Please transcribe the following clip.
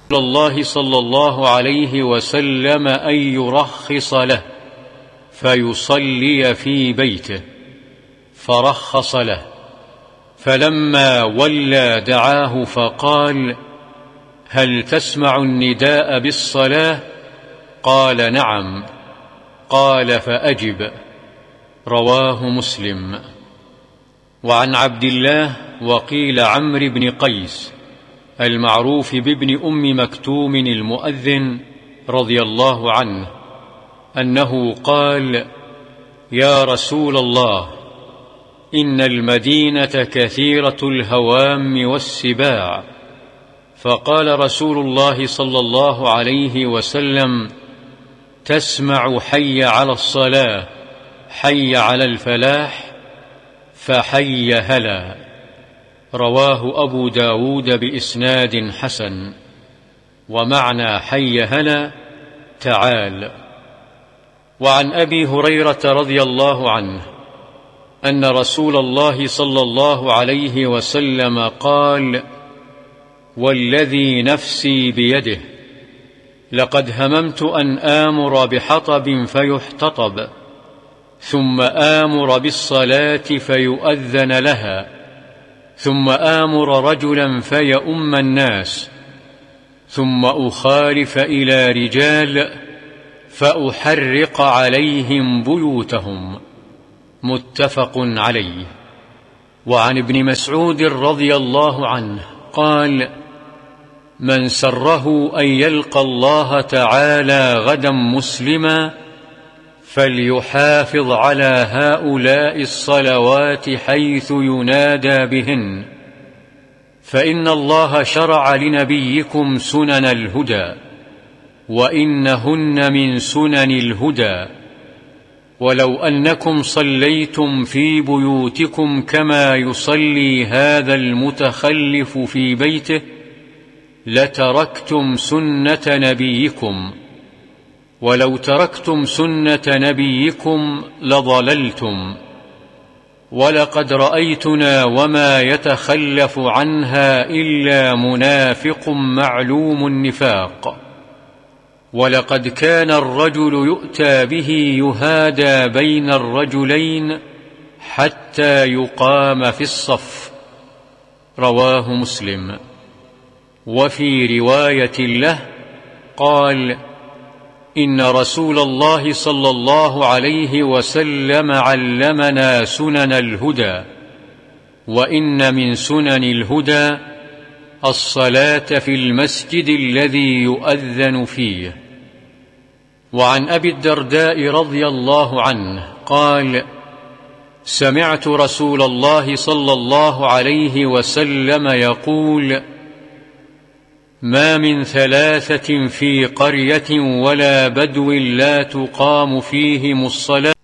الله صلى الله عليه وسلم أن يرخص له فيصلي في بيته، فرخص له. فلما ولى دعاه فقال: هل تسمع النداء بالصلاة؟ قال: نعم. قال: فأجب. رواه مسلم. وعن عبد الله وقيل عمرو بن قيس المعروف بابن أم مكتوم المؤذن رضي الله عنه أنه قال: يا رسول الله، إن المدينة كثيرة الهوام والسباع. فقال رسول الله صلى الله عليه وسلم: تسمع حي على الصلاة، حي على الفلاح، فحي هلا. رواه أبو داود بإسناد حسن. ومعنى حي هلا تعال. وعن أبي هريرة رضي الله عنه أن رسول الله صلى الله عليه وسلم قال: والذي نفسي بيده، لقد هممت أن آمر بحطب فيحتطب، ثم آمر بالصلاة فيؤذن لها، ثم آمر رجلا فيؤم الناس، ثم أخالف إلى رجال فأحرق عليهم بيوتهم. متفق عليه. وعن ابن مسعود رضي الله عنه قال: من سره أن يلقى الله تعالى غدا مسلما فليحافظ على هؤلاء الصلوات حيث ينادى بهن، فإن الله شرع لنبيكم سنن الهدى، وإنهن من سنن الهدى. ولو أنكم صليتم في بيوتكم كما يصلي هذا المتخلف في بيته لتركتم سنة نبيكم، ولو تركتم سنة نبيكم لضللتم. ولقد رأيتنا وما يتخلف عنها إلا منافق معلوم النفاق. ولقد كان الرجل يؤتى به يهادى بين الرجلين حتى يقام في الصف. رواه مسلم. وفي رواية له قال: إن رسول الله صلى الله عليه وسلم علمنا سنن الهدى، وإن من سنن الهدى الصلاة في المسجد الذي يؤذن فيه. وعن أبي الدرداء رضي الله عنه قال: سمعت رسول الله صلى الله عليه وسلم يقول: ما من ثلاثة في قرية ولا بدو لا تقام فيهم الصلاة